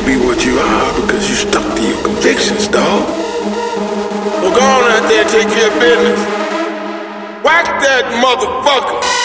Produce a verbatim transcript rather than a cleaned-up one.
be what you are because you stuck to your convictions, dog. Well, go on out there and take care of business. Whack that motherfucker.